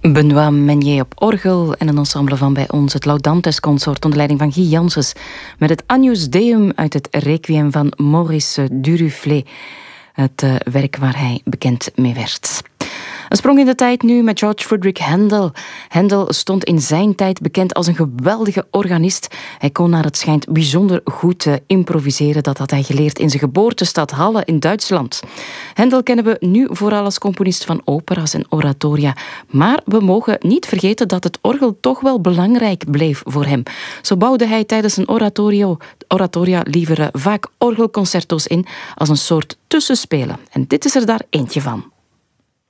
Benoît Meunier op orgel en een ensemble van bij ons, het Laudantes Consort onder leiding van Guy Janssens, met het Agnus Deum uit het Requiem van Maurice Duruflé, het werk waar hij bekend mee werd. Een sprong in de tijd nu met George Frideric Handel. Handel stond in zijn tijd bekend als een geweldige organist. Hij kon naar het schijnt bijzonder goed improviseren. Dat had hij geleerd in zijn geboortestad Halle in Duitsland. Handel kennen we nu vooral als componist van opera's en oratoria. Maar we mogen niet vergeten dat het orgel toch wel belangrijk bleef voor hem. Zo bouwde hij tijdens een oratoria liever vaak orgelconcerto's in als een soort tussenspelen. En dit is er daar eentje van.